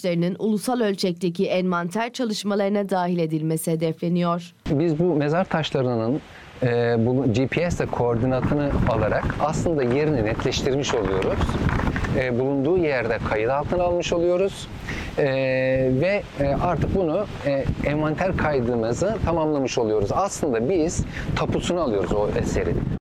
taşlarının ulusal ölçekteki envanter çalışmalarına dahil edilmesi hedefleniyor. Biz bu mezar taşlarının GPS'le koordinatını alarak aslında yerini netleştirmiş oluyoruz. Bulunduğu yerde kayıt altına almış oluyoruz. Ve artık bunu envanter kaydımızı tamamlamış oluyoruz. Aslında biz tapusunu alıyoruz o eserin.